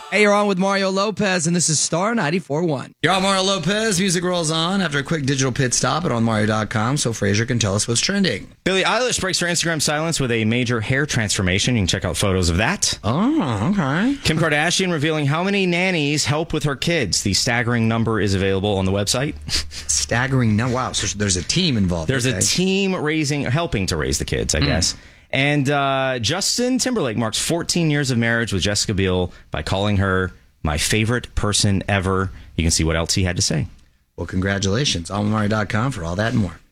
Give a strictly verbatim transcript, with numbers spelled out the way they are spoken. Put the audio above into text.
Hey, you're on with Mario Lopez, and this is Star ninety-four point one. You're on Mario Lopez. Music rolls on after a quick digital pit stop at on mario dot com, so Fraser can tell us what's trending. Billie Eilish breaks her Instagram silence with a major hair transformation. You can check out photos of that. Oh, okay. Kim Kardashian revealing how many nannies help with her kids. The staggering number is available on the website. Staggering? No, wow. So there's a team involved. There's okay. a team raising, helping to raise the kids, I mm. guess. And uh, Justin Timberlake marks fourteen years of marriage with Jessica Biel by calling her my favorite person ever. You can see what else he had to say. Well, congratulations. on mario dot com for all that and more.